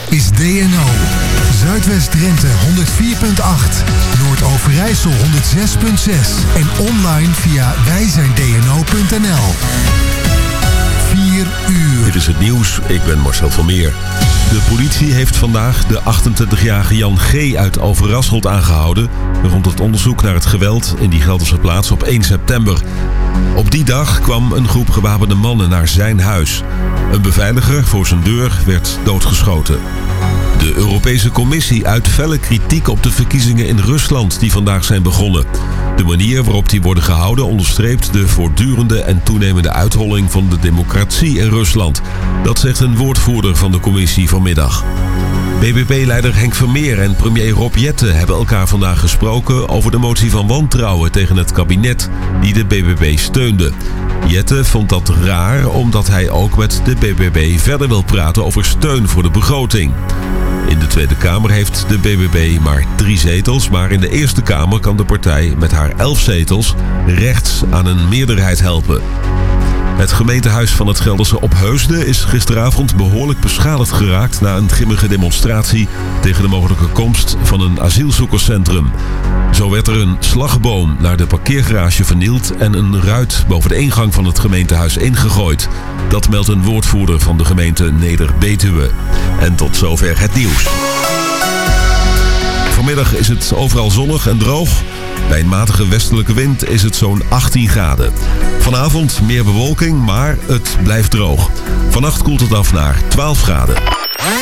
is DNO. Zuidwest-Drenthe 104.8, Noord-Overijssel 106.6 en online via wijzijndno.nl. 4 uur. Dit is het nieuws, ik ben Marcel van Meer. De politie heeft vandaag de 28-jarige Jan G. uit Overasselt aangehouden rond het onderzoek naar het geweld in die Gelderse plaats op 1 september. Op die dag kwam een groep gewapende mannen naar zijn huis. Een beveiliger voor zijn deur werd doodgeschoten. De Europese Commissie uit felle kritiek op de verkiezingen in Rusland die vandaag zijn begonnen. De manier waarop die worden gehouden onderstreept de voortdurende en toenemende uitholling van de democratie in Rusland. Dat zegt een woordvoerder van de commissie vanmiddag. BBB-leider Henk Vermeer en premier Rob Jetten hebben elkaar vandaag gesproken over de motie van wantrouwen tegen het kabinet die de BBB steunde. Jetten vond dat raar omdat hij ook met de BBB verder wil praten over steun voor de begroting. In de Tweede Kamer heeft de BBB maar 3 zetels, maar in de Eerste Kamer kan de partij met haar 11 zetels rechts aan een meerderheid helpen. Het gemeentehuis van het Gelderse Opheusden is gisteravond behoorlijk beschadigd geraakt na een grimmige demonstratie tegen de mogelijke komst van een asielzoekerscentrum. Zo werd er een slagboom naar de parkeergarage vernield en een ruit boven de ingang van het gemeentehuis ingegooid. Dat meldt een woordvoerder van de gemeente Neder-Betuwe. En tot zover het nieuws. Vanmiddag is het overal zonnig en droog. Bij een matige westelijke wind is het zo'n 18 graden. Vanavond meer bewolking, maar het blijft droog. Vannacht koelt het af naar 12 graden.